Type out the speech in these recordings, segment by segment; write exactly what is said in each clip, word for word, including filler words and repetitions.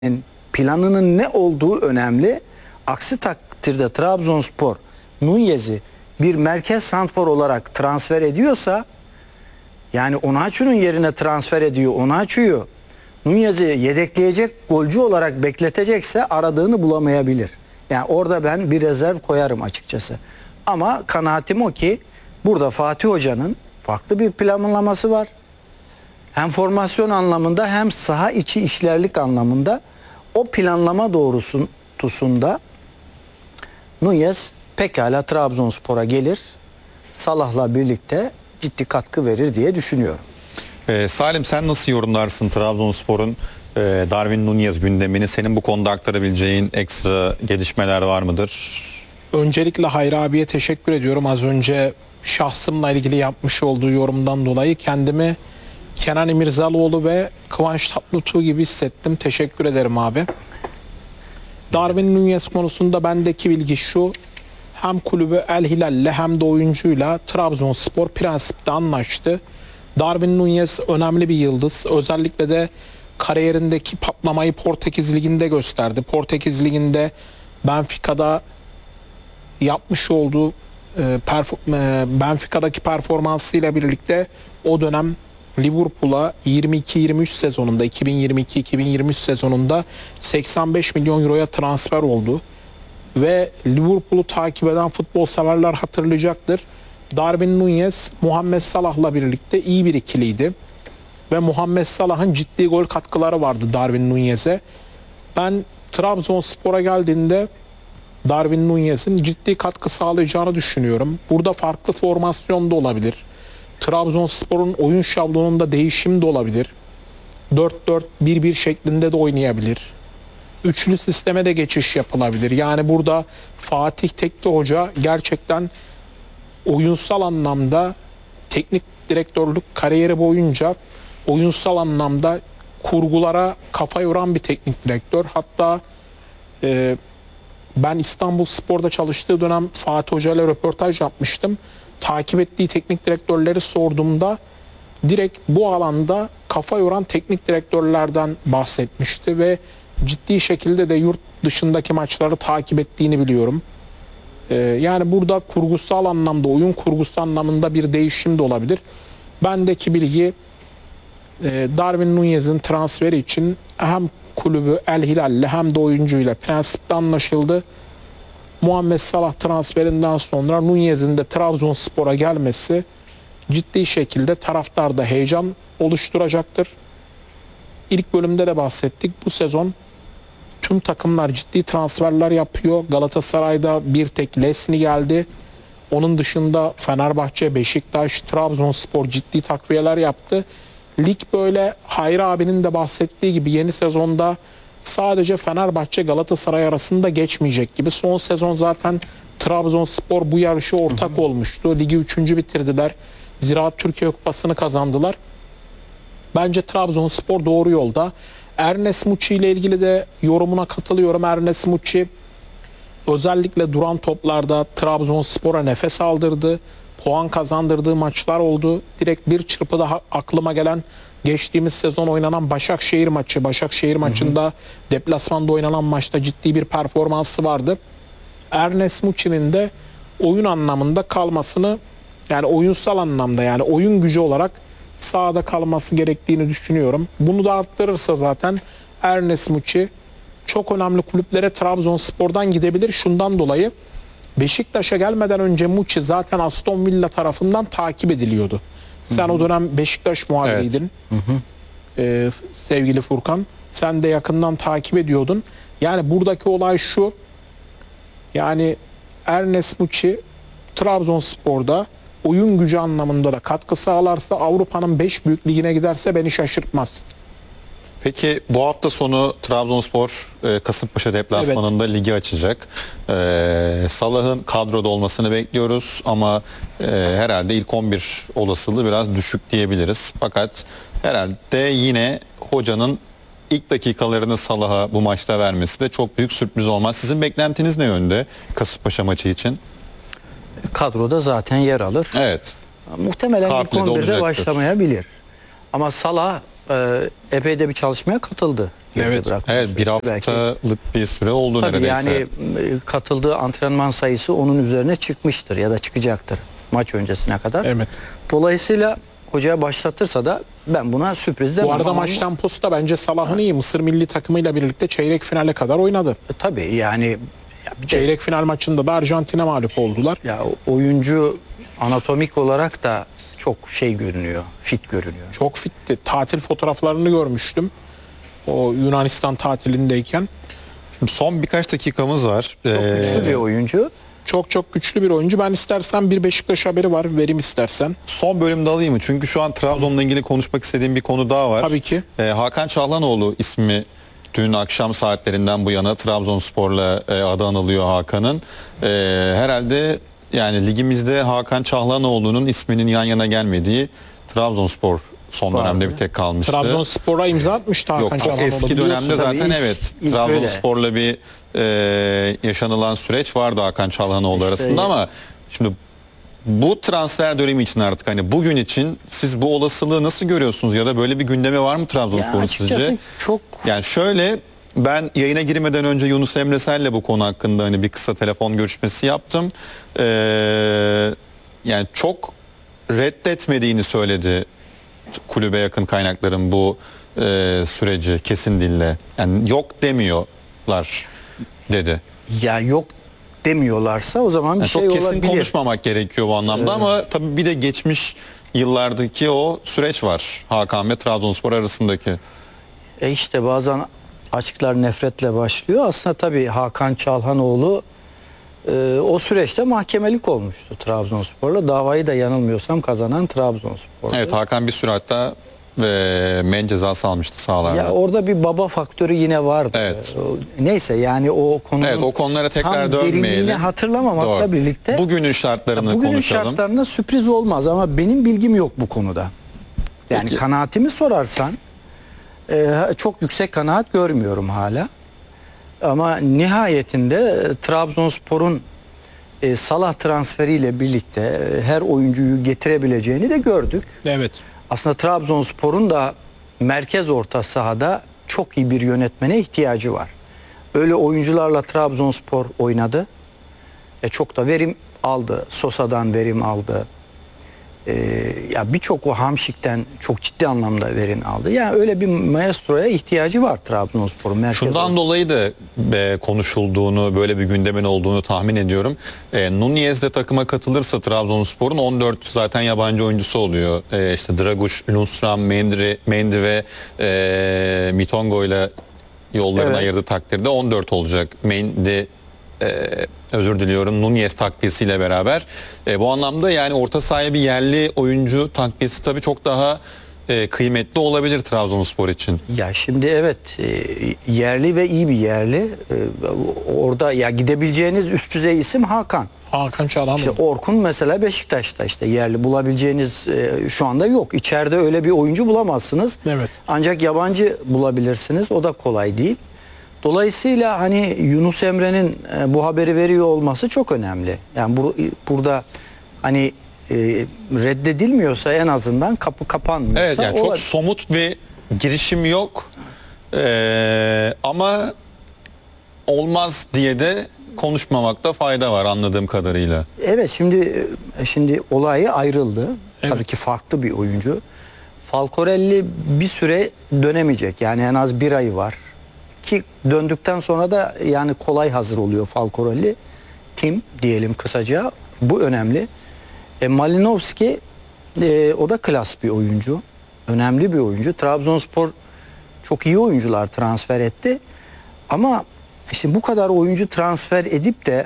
planının ne olduğu önemli. Aksi takdirde Trabzonspor Nunez'i bir merkez santrfor olarak transfer ediyorsa, yani Onaçu'nun yerine transfer ediyor, Onaçu'yu Nunez'i yedekleyecek golcü olarak bekletecekse aradığını bulamayabilir. Yani orada ben bir rezerv koyarım açıkçası. Ama kanaatim o ki burada Fatih Hoca'nın farklı bir planlaması var. Hem formasyon anlamında hem saha içi işlerlik anlamında o planlama doğrultusunda Nunez pekala Trabzonspor'a gelir, Salah'la birlikte ciddi katkı verir diye düşünüyorum. Ee, Salim, sen nasıl yorumlarsın Trabzonspor'un e, Darwin Nunez gündemini? Senin bu konuda aktarabileceğin ekstra gelişmeler var mıdır? Öncelikle Hayri abiye teşekkür ediyorum. Az önce şahsımla ilgili yapmış olduğu yorumdan dolayı kendimi Kenan İmirzalıoğlu ve Kıvanç Tatlıtuğ gibi hissettim. Teşekkür ederim abi. Darwin Nunez konusunda bendeki bilgi şu: hem kulübü El Hilal'le hem de oyuncuyla Trabzonspor prensipte anlaştı. Darwin Nunez önemli bir yıldız. Özellikle de kariyerindeki patlamayı Portekiz Ligi'nde gösterdi. Portekiz Ligi'nde Benfica'da yapmış olduğu e, perf- e, Benfica'daki performansıyla birlikte o dönem Liverpool'a yirmi iki yirmi üç sezonunda iki bin yirmi iki iki bin yirmi üç sezonunda seksen beş milyon euroya transfer oldu. Ve Liverpool'u takip eden futbol severler hatırlayacaktır. Darwin Nunez Muhammed Salah'la birlikte iyi bir ikiliydi. Ve Muhammed Salah'ın ciddi gol katkıları vardı Darwin Nunez'e. Ben Trabzonspor'a geldiğinde Darwin Nunez'in ciddi katkı sağlayacağını düşünüyorum. Burada farklı formasyon da olabilir. Trabzonspor'un oyun şablonunda değişim de olabilir. dört dört bir bir şeklinde de oynayabilir. Üçlü sisteme de geçiş yapılabilir. Yani burada Fatih Tekke Hoca gerçekten oyunsal anlamda teknik direktörlük kariyeri boyunca oyunsal anlamda kurgulara kafa yoran bir teknik direktör. Hatta e, ben İstanbulspor'da çalıştığı dönem Fatih Hoca ile röportaj yapmıştım. Takip ettiği teknik direktörleri sorduğumda direkt bu alanda kafa yoran teknik direktörlerden bahsetmişti ve ciddi şekilde de yurt dışındaki maçları takip ettiğini biliyorum. Ee, yani burada kurgusal anlamda, oyun kurgusu anlamında bir değişim de olabilir. Bendeki bilgi e, Darwin Nunez'in transferi için hem kulübü El Hilal'le hem de oyuncuyla prensipte anlaşıldı. Muhammed Salah transferinden sonra Nunez'in de Trabzonspor'a gelmesi ciddi şekilde taraftarda heyecan oluşturacaktır. İlk bölümde de bahsettik. Bu sezon tüm takımlar ciddi transferler yapıyor. Galatasaray'da bir tek Lesni geldi. Onun dışında Fenerbahçe, Beşiktaş, Trabzonspor ciddi takviyeler yaptı. Lig böyle Hayri abinin de bahsettiği gibi yeni sezonda sadece Fenerbahçe Galatasaray arasında geçmeyecek gibi. Son sezon zaten Trabzonspor bu yarışı ortak hı hı. olmuştu. Ligi üçüncü bitirdiler. Ziraat Türkiye Kupası'nı kazandılar. Bence Trabzonspor doğru yolda. Ernest Muçi ile ilgili de yorumuna katılıyorum. Ernest Muçi özellikle duran toplarda Trabzonspor'a nefes aldırdı. Puan kazandırdığı maçlar oldu. Direkt bir çırpıda aklıma gelen geçtiğimiz sezon oynanan Başakşehir maçı. Başakşehir hı hı. maçında deplasmanda oynanan maçta ciddi bir performansı vardı. Ernest Muçi'nin de oyun anlamında kalmasını, yani oyunsal anlamda, yani oyun gücü olarak sahada kalması gerektiğini düşünüyorum. Bunu da arttırırsa zaten Ernest Muçi çok önemli kulüplere Trabzonspor'dan gidebilir. Şundan dolayı Beşiktaş'a gelmeden önce Muçi zaten Aston Villa tarafından takip ediliyordu. Sen hı hı. o dönem Beşiktaş muhabiriydin. Evet. Hı hı. Ee, sevgili Furkan. Sen de yakından takip ediyordun. Yani buradaki olay şu. Yani Ernest Muçi Trabzonspor'da oyun gücü anlamında da katkı sağlarsa, Avrupa'nın beş büyük ligine giderse beni şaşırtmaz. Peki bu hafta sonu Trabzonspor e, Kasımpaşa deplasmanında evet. ligi açacak. E, Salah'ın kadroda olmasını bekliyoruz ama e, herhalde ilk on bir olasılığı biraz düşük diyebiliriz. Fakat herhalde yine hocanın ilk dakikalarını Salah'a bu maçta vermesi de çok büyük sürpriz olmaz. Sizin beklentiniz ne yönde Kasımpaşa maçı için? Kadroda zaten yer alır. Evet. Muhtemelen ilk on birde başlamayabilir. Ama Salah e, epey de bir çalışmaya katıldı. geride Evet. bıraktığı Evet, bir süreçte haftalık belki. bir süre oldu Tabii neredeyse. yani e, katıldığı antrenman sayısı onun üzerine çıkmıştır ya da çıkacaktır maç öncesine kadar. Evet. Dolayısıyla hocaya başlatırsa da ben buna sürpriz demem. Bu arada ama- maç temposu da bence Salah'ın iyi. Mısır milli takımıyla birlikte çeyrek finale kadar oynadı. E, tabii yani ya bir de- Çeyrek final maçında da Arjantin'e mağlup oldular. ya oyuncu anatomik olarak da çok şey görünüyor, fit görünüyor. Çok fitti. Tatil fotoğraflarını görmüştüm. O Yunanistan tatilindeyken. Şimdi son birkaç dakikamız var. Çok Ee, güçlü bir oyuncu. Çok çok güçlü bir oyuncu. Ben istersen bir Beşiktaş haberi var. Vereyim istersen. Son bölümde alayım mı? Çünkü şu an Trabzon'la ilgili konuşmak istediğim bir konu daha var. Tabii ki. Ee, Hakan Çağlanoğlu ismi dün akşam saatlerinden bu yana Trabzonspor'la e, adı anılıyor Hakan'ın. Ee, herhalde yani ligimizde Hakan Çağlanoğlu'nun isminin yan yana gelmediği Trabzonspor son Vardı. dönemde bir tek kalmıştı. Trabzonspor'a imza atmıştı Hakan Yok, çok Çalhanoğlu, eski biliyorsun. dönemde Tabii zaten ilk- evet ilk Trabzonspor'la bir e, yaşanılan süreç vardı Hakan Çalhanoğlu İşte- arasında ama şimdi bu transfer dönemi için artık hani bugün için siz bu olasılığı nasıl görüyorsunuz ya da böyle bir gündeme var mı Ya Trabzonspor'un açıkçası sizce? çok Yani şöyle, ben yayına girmeden önce Yunus Emre Sel'le bu konu hakkında hani bir kısa telefon görüşmesi yaptım. Ee, yani çok reddetmediğini söyledi kulübe yakın kaynakların bu e, süreci kesin dille. Yani yok demiyorlar dedi. ya yok demiyorlarsa o zaman bir Yani şey çok kesin olabilir. konuşmamak gerekiyor bu anlamda ama tabii bir de geçmiş yıllardaki o süreç var Hakan ve Trabzonspor arasındaki. E işte bazen aşklar nefretle başlıyor. Aslında tabii Hakan Çalhanoğlu e, o süreçte mahkemelik olmuştu Trabzonspor'la. Davayı da yanılmıyorsam kazanan Trabzonspor. Evet, Hakan bir süre hatta e, men cezası almıştı sahalarda. Ya orada bir baba faktörü yine vardı. Evet. O- Neyse yani o konunun Evet, o konulara tekrar tam dönmeyelim. derinliğini hatırlamamakla Doğru. birlikte Bugünün şartlarını bugünün konuşalım. şartlarında sürpriz olmaz ama benim bilgim yok bu konuda. Yani Peki. kanaatimi sorarsan e, çok yüksek kanaat görmüyorum hala. Ama nihayetinde e, Trabzonspor'un e, Salah transferiyle birlikte e, her oyuncuyu getirebileceğini de gördük. Evet. Aslında Trabzonspor'un da merkez orta sahada çok iyi bir yönetmene ihtiyacı var. Öyle oyuncularla Trabzonspor oynadı. E, çok da verim aldı. Sosa'dan verim aldı. E, ya birçok o Hamşik'ten çok ciddi anlamda verim aldı. Yani öyle bir maestroya ihtiyacı var Trabzonspor'un merkez Şundan orta- dolayı da e, konuşulduğunu, böyle bir gündemin olduğunu tahmin ediyorum. E, Nunez de takıma katılırsa Trabzonspor'un on dört zaten yabancı oyuncusu oluyor. E, işte Draguş, Lundstram, Mendy, Mendy ve e, Mitongo ile yollarını Evet. ayırdığı takdirde on dört olacak. Mendy e, özür diliyorum Nunez takviyesiyle beraber. E, bu anlamda yani orta sahaya bir yerli oyuncu takviyesi tabii çok daha e, kıymetli olabilir Trabzonspor için. Ya şimdi evet e, yerli ve iyi bir yerli. E, orada ya gidebileceğiniz üst düzey isim Hakan. Hakan Çalhanoğlu. İşte Orkun mesela Beşiktaş'ta işte yerli bulabileceğiniz e, şu anda yok. İçeride öyle bir oyuncu bulamazsınız. Evet. Ancak yabancı bulabilirsiniz. O da kolay değil. Dolayısıyla hani Yunus Emre'nin e, bu haberi veriyor olması çok önemli. Yani bu, burada hani e, reddedilmiyorsa en azından kapı kapanmıyorsa Evet, yani çok olabilir. somut bir girişim yok. Ee, ama olmaz diye de konuşmamakta fayda var anladığım kadarıyla. Evet şimdi şimdi olayı ayrıldı. Evet. Tabii ki farklı bir oyuncu. Falcorelli bir süre dönemeyecek. Yani en az bir ay var. Ki döndükten sonra da yani kolay hazır oluyor Falcorelli. Tim diyelim kısaca. Bu önemli. E, Malinovski e, o da klas bir oyuncu. Önemli bir oyuncu. Trabzonspor çok iyi oyuncular transfer etti. Ama işte bu kadar oyuncu transfer edip de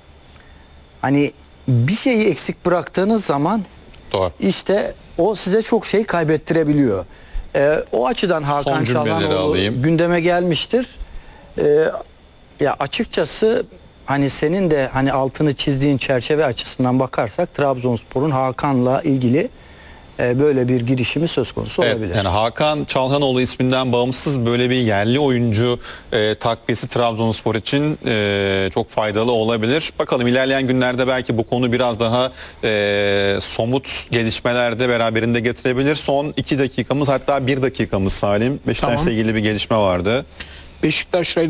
hani bir şeyi eksik bıraktığınız zaman Doğru. işte o size çok şey kaybettirebiliyor. Ee, o açıdan Hakan Son cümleleri Çalhanoğlu alayım. gündeme gelmiştir. Ee, ya açıkçası hani senin de hani altını çizdiğin çerçeve açısından bakarsak Trabzonspor'un Hakan'la ilgili e, böyle bir girişimi söz konusu Evet, olabilir. yani Hakan Çalhanoğlu isminden bağımsız böyle bir yerli oyuncu e, takviyesi Trabzonspor için e, çok faydalı olabilir. Bakalım ilerleyen günlerde belki bu konu biraz daha e, somut gelişmeler de beraberinde getirebilir. Son iki dakikamız, hatta bir dakikamız Salim. Beşiktaş'la Tamam. ilgili bir gelişme vardı. Beşiktaş'la